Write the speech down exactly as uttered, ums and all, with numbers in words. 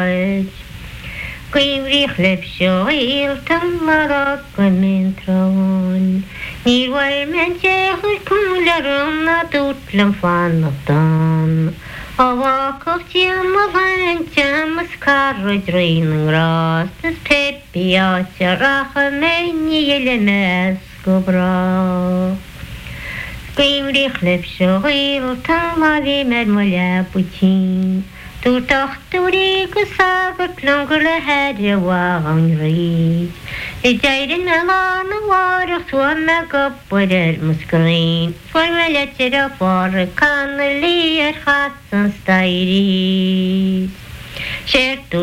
Gwifrich lepsio il tamara gwymin trawon. Ni wael men jech yw'r cwmlar yna dwtlam fan o dan. O wacoch tiam o fan tiam yscarwyd rhain yn gras. Dys pepi o tiarach a meni ele mes gobra. Gwifrich lepsio il tamari med mwya bwytin. Dŵr dochtwr i gwsafod lwngl y heddi wagon ryd. I deirin y lan y warach tŵam a gobwyd yr mwsgrin. Fwyr me letir o ffor y can y li yr chas yn stairyd. Sier